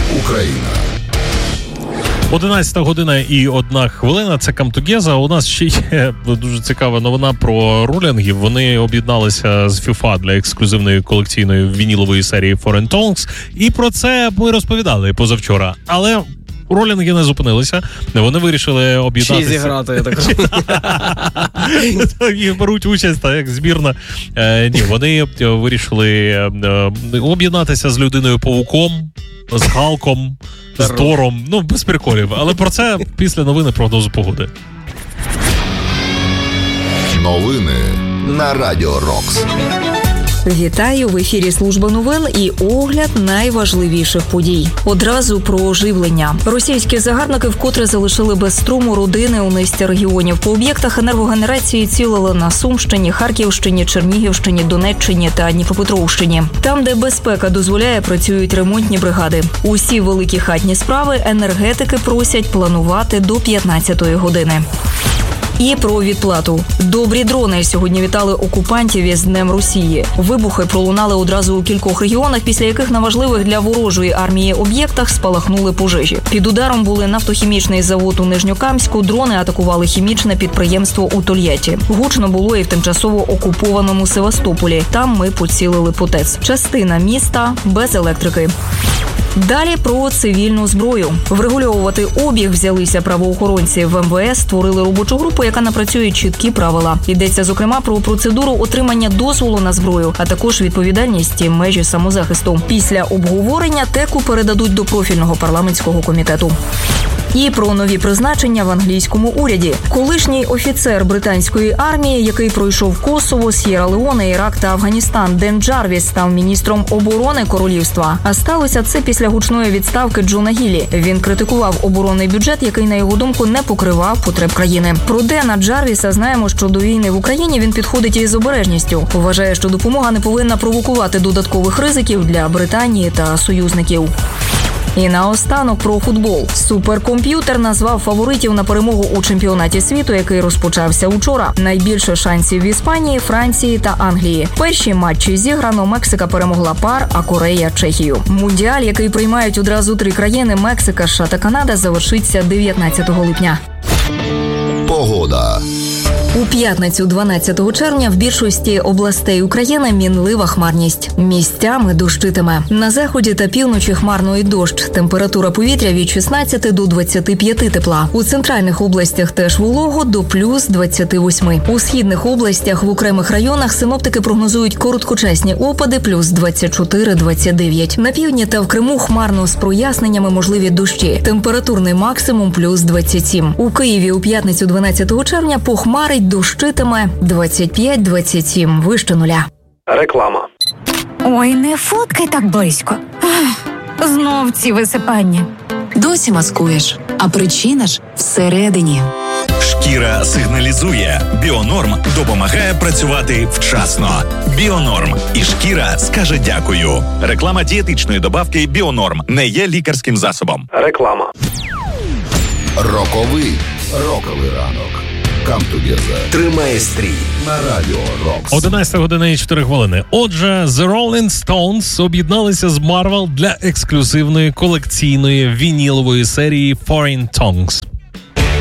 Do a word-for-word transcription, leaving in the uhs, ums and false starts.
Україна. одинадцята година і одна хвилина. Це Come Together. У нас ще є дуже цікава новина про ролінгів. Вони об'єдналися з FIFA для ексклюзивної колекційної вінілової серії Foreign Tongues. І про це ми розповідали позавчора. Але ролінги не зупинилися. Вони вирішили об'єднатися. Ще зіграти, я так розумію. Їх беруть участь, так, як збірна. Е, ні, вони вирішили е, об'єднатися з людиною-павуком, з Галком, з Тором. Ну, без приколів. Але про це після новини прогнозу погоди. Новини на Радіо Рокс. Вітаю! В ефірі служба новин і огляд найважливіших подій. Одразу про оживлення. Російські загарбники вкотре залишили без струму родини у низці регіонів. По об'єктах енергогенерації цілили на Сумщині, Харківщині, Чернігівщині, Донеччині та Дніпропетровщині. Там, де безпека дозволяє, працюють ремонтні бригади. Усі великі хатні справи енергетики просять планувати до п'ятнадцятої години. І про відплату. Добрі дрони сьогодні вітали окупантів із Днем Росії. Вибухи пролунали одразу у кількох регіонах, після яких на важливих для ворожої армії об'єктах спалахнули пожежі. Під ударом були нафтохімічний завод у Нижньокамську, дрони атакували хімічне підприємство у Тольятті. Гучно було і в тимчасово окупованому Севастополі. Там ми поцілили по ТЕЦ. Частина міста без електрики. Далі про цивільну зброю. Врегульовувати обіг взялися правоохоронці. В ем ве ес створили робочу групу, яка напрацює чіткі правила. Йдеться, зокрема, про процедуру отримання дозволу на зброю, а також відповідальність і межі самозахисту. Після обговорення теку передадуть до профільного парламентського комітету. І про нові призначення в англійському уряді. Колишній офіцер британської армії, який пройшов Косово, С'єра-Леоне, Ірак та Афганістан, Ден Джарвіс став міністром оборони королівства. А сталося це після гучної відставки Джона Гіллі. Він критикував оборонний бюджет, який, на його думку, не покривав потреб країни. Про Дена Джарвіса знаємо, що до війни в Україні він підходить із обережністю. Вважає, що допомога не повинна провокувати додаткових ризиків для Британії та союзників. І наостанок про футбол. Суперкомп'ютер назвав фаворитів на перемогу у чемпіонаті світу, який розпочався учора. Найбільше шансів в Іспанії, Франції та Англії. Перші матчі зіграно, Мексика перемогла пар, а Корея – Чехію. Мундіаль, який приймають одразу три країни – Мексика, США та Канада, завершиться дев'ятнадцятого липня. Погода. У п'ятницю дванадцятого червня в більшості областей України мінлива хмарність. Місцями дощитиме. На заході та півночі хмарно і дощ. Температура повітря від шістнадцяти до двадцяти п'яти тепла. У центральних областях теж волого до плюс двадцяти восьми. У східних областях в окремих районах синоптики прогнозують короткочасні опади плюс двадцять чотири - двадцять дев'ять. На півдні та в Криму хмарно з проясненнями можливі дощі. Температурний максимум плюс двадцять сім. У Києві у п'ятницю дванадцятого червня похмарить, дощитиме двадцять п'ять - двадцять сім, вище нуля. Реклама. Ой, не фоткай так близько. Ах, знов ці висипання. Досі маскуєш, а причина ж всередині. Шкіра сигналізує. Біонорм допомагає працювати вчасно. Біонорм. І шкіра скаже дякую. Реклама дієтичної добавки Біонорм не є лікарським засобом. Реклама. Роковий. Роковий ранок. Come Together. Тримає стрій на Радіо Рокс. одинадцята година і чотири хвилини. Отже, The Rolling Stones об'єдналися з Marvel для ексклюзивної колекційної вінілової серії Foreign Tongues.